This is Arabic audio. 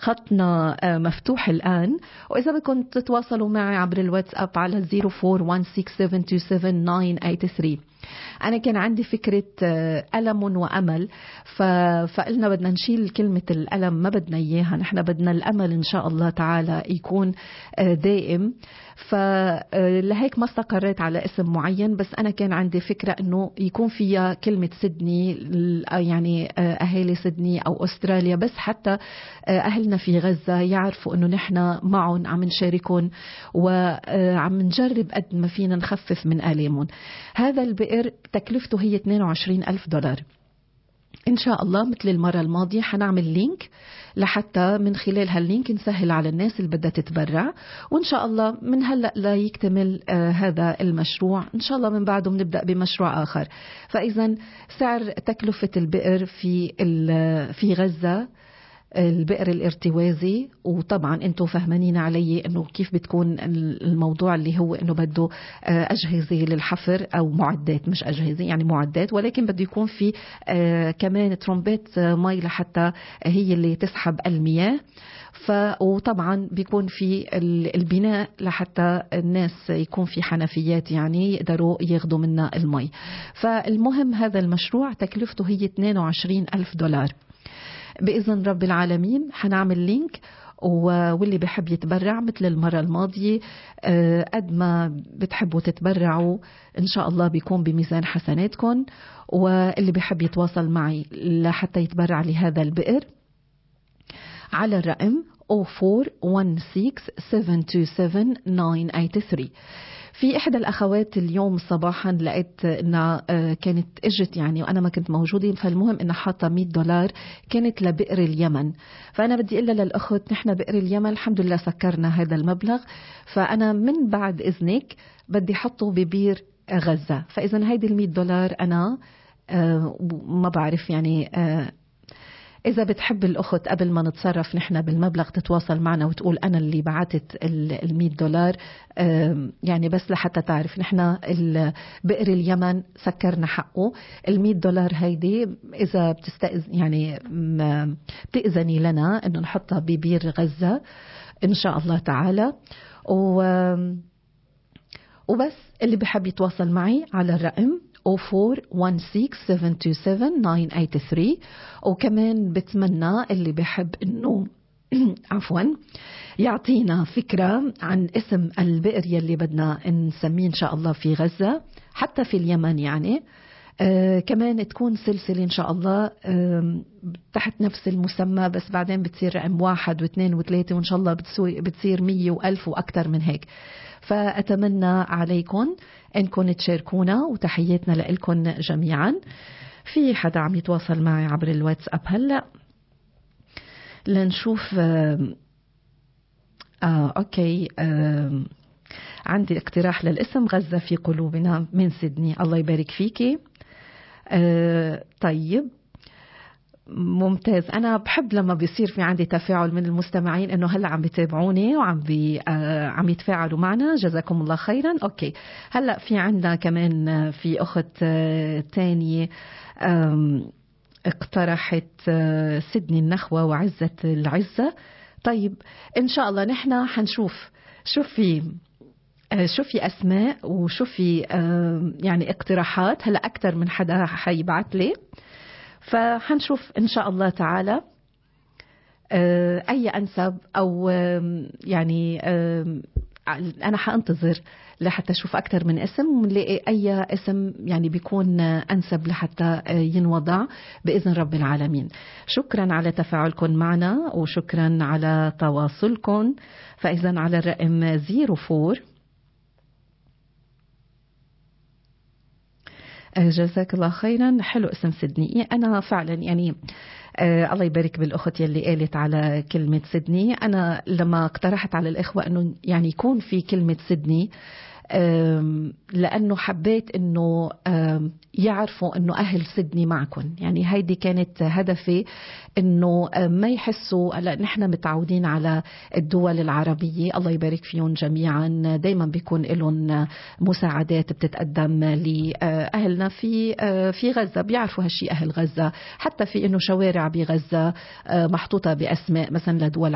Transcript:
خطنا مفتوح الآن، وإذا بدكم تتواصلوا معي عبر الواتساب على 0416727983. أنا كان عندي فكرة ألم وأمل، فقلنا بدنا نشيل كلمة الألم، ما بدنا إياها، نحن بدنا الأمل إن شاء الله تعالى يكون دائم. فلهيك ما استقريت على اسم معين، بس أنا كان عندي فكرة أنه يكون فيها كلمة سيدني، يعني أهالي سيدني أو أستراليا، بس حتى أهلنا في غزة يعرفوا أنه نحن معهم عم نشاركهم وعم نجرب قد ما فينا نخفف من آلامهم. هذا البئر تكلفته هي $22,000. إن شاء الله مثل المرة الماضية حنعمل لينك لحتى من خلال هاللينك نسهل على الناس اللي بدها تتبرع، وإن شاء الله من هلأ لا يكتمل هذا المشروع، إن شاء الله من بعده بنبدأ بمشروع آخر. فإذا سعر تكلفة البئر في غزة، البئر الارتوازي، وطبعا انتم فهمانين علي انه كيف بتكون الموضوع اللي هو انه بده اجهزه للحفر او معدات، مش اجهزه يعني معدات، ولكن بده يكون في كمان ترومبات مي لحتى هي اللي تسحب المياه. وطبعا بيكون في البناء لحتى الناس يكون في حنفيات يعني يقدروا ياخدوا منها المي. فالمهم هذا المشروع تكلفته هي $22,000 بإذن رب العالمين. حنعمل لينك، واللي بحب يتبرع مثل المرة الماضية قد ما بتحبوا تتبرعوا إن شاء الله بيكون بميزان حسناتكم. واللي بحب يتواصل معي لحتى يتبرع لهذا البئر على الرقم 0416727983. في إحدى الأخوات اليوم صباحا لقيت إنها كانت إجت يعني وأنا ما كنت موجودة، فالمهم إنها حاطة $100 كانت لبئر اليمن. فأنا بدي إلا للأخت نحن بئر اليمن الحمد لله سكرنا هذا المبلغ، فأنا من بعد إذنك بدي حطه ببير غزة. فإذا هيدي $100 أنا ما بعرف يعني إذا بتحب الأخت قبل ما نتصرف نحن بالمبلغ تتواصل معنا وتقول أنا اللي بعتت $100 يعني بس لحتى تعرف نحن بئر اليمن سكرنا حقه. $100 هيدي إذا يعني بتأذني لنا إنه نحطها ببير غزة إن شاء الله تعالى. وبس اللي بحب يتواصل معي على الرقم 0416727983. وكمان بتمنى اللي بحب انه عفوا يعطينا فكرة عن اسم البئر يلي بدنا نسميه ان شاء الله في غزة حتى في اليمن يعني كمان تكون سلسلة إن شاء الله تحت نفس المسمى، بس بعدين بتصير رقم 1 و2 و3 وإن شاء الله بتصير 100 و1000 وأكثر من هيك. فأتمنى عليكم أنكم تشاركونا وتحياتنا لكم جميعا. في حدا عم يتواصل معي عبر الواتساب هلأ لنشوف. أوكي عندي اقتراح للاسم غزة في قلوبنا من سيدني. الله يبارك فيكي. طيب ممتاز. أنا بحب لما بيصير في عندي تفاعل من المستمعين إنه هلا عم بيتابعوني وعم عم يتفاعلوا معنا. جزاكم الله خيرا. أوكي هلا في عندنا كمان في أخت تانية اقترحت سيدني النخوة وعزة العزة. طيب إن شاء الله نحن حنشوف شو في أسماء وشو في يعني اقتراحات. هلا أكتر من حدا حيبعت لي، فحنشوف إن شاء الله تعالى أي أنسب أو يعني أنا حأنتظر لحتى أشوف أكتر من اسم ونلاقي أي اسم يعني بيكون أنسب لحتى ينوضع بإذن رب العالمين. شكرا على تفاعلكم معنا وشكرا على تواصلكم. فإذا على الرقم 04 جزاك الله خيرا. حلو اسم سيدني. أنا فعلا يعني الله يبارك بالأخت يلي قالت على كلمة سيدني. أنا لما اقترحت على الإخوة أنه يعني يكون في كلمة سيدني لأنه حبيت أنه يعرفوا أنه أهل سيدني معكم. يعني هيدي كانت هدفي أنه ما يحسوا. نحن متعودين على الدول العربية الله يبارك فيهم جميعا دايما بيكون لهم مساعدات بتتقدم لأهلنا في غزة. بيعرفوا هالشي أهل غزة، حتى في أنه شوارع بغزة محطوطة بأسماء مثلا لدول